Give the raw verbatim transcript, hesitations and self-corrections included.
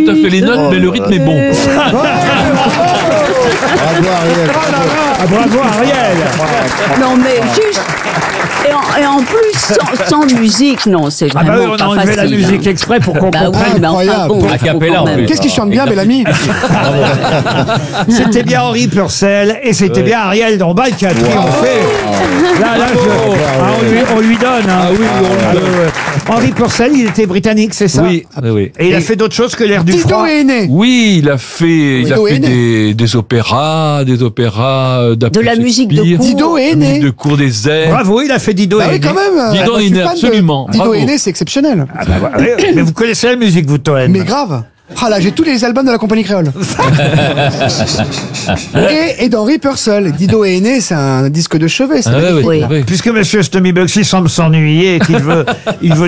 tout à fait les notes, mais le rythme est bon. Bravo Ariel. Ah, bravo Ariel. Non, mais juste. Et en, et en plus, sans, sans musique, non, c'est Ah bah vraiment oui, on a pas enlevé la facile, musique hein. exprès pour qu'on Bah oui, comprenne. mais enfin Incroyable. bon, A faut cappella, quand en même. plus. Qu'est-ce qui chante bien, Bellamy? C'était bien Henri Purcell et c'était bien Ariel Dombal qui a triomphé. Là, là, je- ah, on, lui, on lui donne. Hein. Ah oui, on lui Ah, donne. ouais, ouais. Henri Purcell, il était britannique, c'est ça? Oui, oui, oui. Et il a fait d'autres choses que l'air du Dido froid. est né. Oui, il a fait, il a Dido fait est né. des, des opéras, des opéras euh, d'après De la musique de Shakespeare, cour. Dido est la né. musique de cour des airs. Bravo, il a fait Dido Bah et oui, quand même. Dido Moi, je est suis né, fan de- absolument. Dido Bravo. est né, c'est exceptionnel. Ah bah voilà. Mais vous connaissez la musique, vous, Toen? Mais grave. Ah là, j'ai tous les albums de la compagnie créole. et, et d'Henri Purcell. Dido est né, c'est un disque de chevet. c'est Ah ouais, magnifique. ouais, Oui. ouais. Puisque Monsieur Stomy Bugsy semble s'ennuyer et qu'il veut, il veut